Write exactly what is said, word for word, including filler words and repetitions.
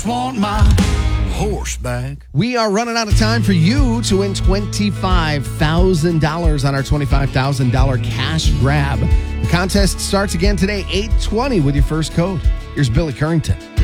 Want my horse back. We are running out of time for you to win twenty-five thousand dollars on our twenty-five thousand dollars cash grab. The contest starts again today, eight twenty, with your first code. Here's Billy Currington.